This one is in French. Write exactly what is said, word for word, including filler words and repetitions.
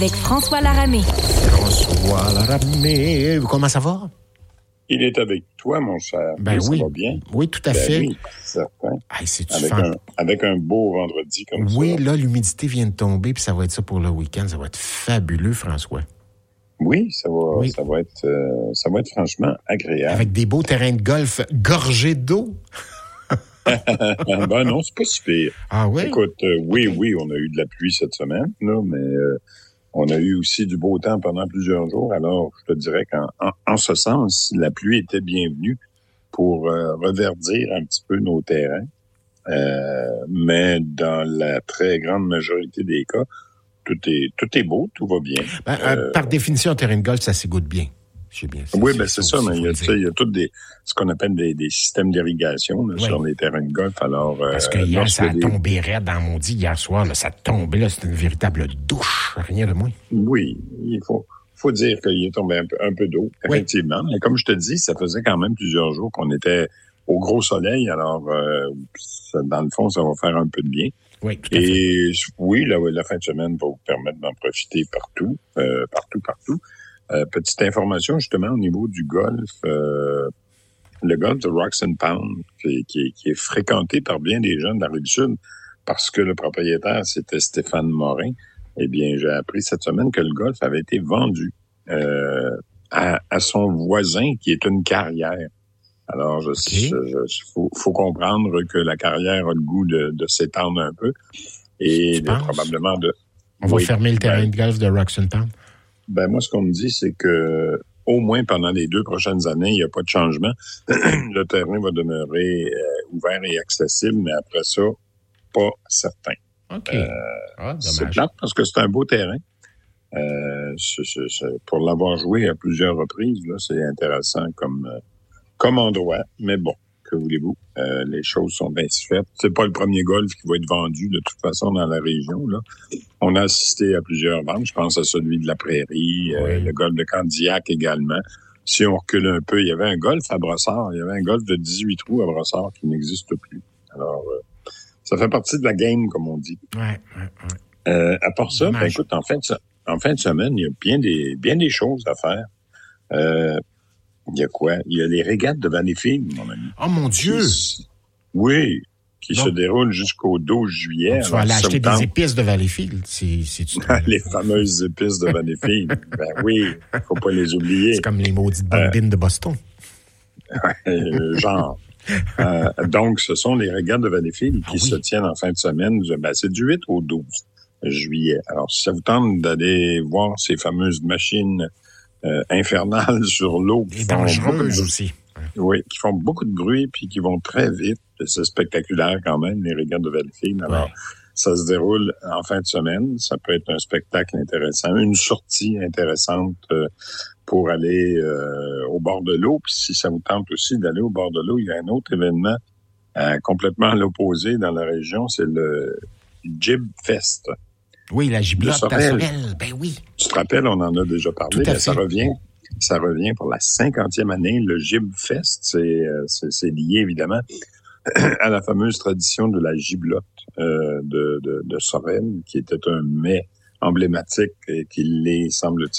Avec François Laramé. François Laramé. Comment ça va? Il est avec toi, mon cher. Ben oui, ça va bien? Oui, tout à ben fait. Oui, certain. Hey, c'est-tu avec, fan... un, avec un beau vendredi comme oui, ça. Oui, là, l'humidité vient de tomber, puis ça va être ça pour le week-end. Ça va être fabuleux, François. Oui, ça va, oui. ça va être, euh, ça va être franchement agréable. Avec des beaux terrains de golf gorgés d'eau. ben non, c'est pas si pire. Ah oui? Écoute, euh, oui, okay. oui, on a eu de la pluie cette semaine, là, mais euh, on a eu aussi du beau temps pendant plusieurs jours. Alors, je te dirais qu'en en, en ce sens, la pluie était bienvenue pour euh, reverdir un petit peu nos terrains. Euh, mais dans la très grande majorité des cas, tout est tout est beau, tout va bien. Ben, euh, par définition, un terrain de golf, ça s'égoutte bien. Je sais bien. C'est, oui, c'est, ben c'est ça, mais il y a, il y a tout des, ce qu'on appelle des, des systèmes d'irrigation là, oui. sur les terrains de golf. Alors, parce que euh, hier, ça a des... tombé raide dans mon dit hier soir. Là, ça tombait là, c'était une véritable douche, rien de moins. Oui, il faut faut dire qu'il est tombé un peu, un peu d'eau, effectivement. Oui. Mais comme je te dis, ça faisait quand même plusieurs jours qu'on était au gros soleil. Alors, euh, ça, dans le fond, ça va faire un peu de bien. Oui, tout à Et fait. oui, la, la fin de semaine va vous permettre d'en profiter partout, euh, partout, partout. Euh, petite information, justement, au niveau du golf, euh, le golf de Rocks and Pound, qui, qui, qui est fréquenté par bien des jeunes de la Rive-Sud, parce que le propriétaire, c'était Stéphane Morin. Eh bien, j'ai appris cette semaine que le golf avait été vendu euh, à, à son voisin, qui est une carrière. Alors, je, okay. je, je, faut, faut comprendre que la carrière a le goût de, de s'étendre un peu. Et de, probablement de... On oui, va fermer le terrain ben, de golf de Rocks and Pound? Ben, moi, ce qu'on me dit, c'est que au moins pendant les deux prochaines années, il n'y a pas de changement. Le terrain va demeurer euh, ouvert et accessible, mais après ça, pas certain. OK. Euh, ah, c'est plate parce que c'est un beau terrain. Euh, c'est, c'est, c'est, pour l'avoir joué à plusieurs reprises, là, c'est intéressant comme, euh, comme endroit. Mais bon, que voulez-vous? Euh, les choses sont bien faites. C'est pas le premier golf qui va être vendu de toute façon dans la région, là. On a assisté à plusieurs ventes. Je pense à celui de la Prairie, oui. euh, le golf de Candiac également. Si on recule un peu, il y avait un golf à Brossard. Il y avait un golf de dix-huit trous à Brossard qui n'existe plus. Alors, euh, ça fait partie de la game, comme on dit. Ouais, ouais, ouais. Euh, à part ça, ben, écoute, en fin, de, en fin de semaine, il y a bien des, bien des choses à faire. Euh, il y a quoi? Il y a les régates de Valleyfield, mon ami. Oh, mon Dieu! Qui, oui, qui bon. se déroulent jusqu'au douze juillet. Donc, tu vas aller acheter des tente... épices de Valleyfield, si, si tu les fameuses épices de Valleyfield. Ben oui, faut pas les oublier. C'est comme les maudites bambines euh, de Boston. Euh, genre. euh, donc, ce sont les régates de Valleyfield qui ah, oui. se tiennent en fin de semaine. Ben, c'est du huit au douze juillet. Alors, si ça vous tente d'aller voir ces fameuses machines euh, infernales sur l'eau. Et dangereuses de... aussi. Oui, qui font beaucoup de bruit puis qui vont très vite. C'est spectaculaire quand même, les régates de Valleyfield. Alors, ouais. ça se déroule en fin de semaine. Ça peut être un spectacle intéressant, une sortie intéressante euh, pour aller euh, au bord de l'eau. Puis si ça vous tente aussi d'aller au bord de l'eau, il y a un autre événement euh, complètement à l'opposé dans la région, c'est le Jib Fest. Oui, la giblotte à Sorel. Ben oui. Tu te rappelles, on en a déjà parlé. Ben, ça revient. Ça revient pour la cinquantième année. Le Jib Fest, c'est, c'est, c'est lié évidemment à la fameuse tradition de la giblotte euh, de, de, de Sorel, qui était un mets emblématique et qui l'est, semble-t-il,